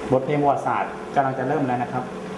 บทเพลงประวัติศาสตร์กำลังจะเริ่มแล้วนะครับ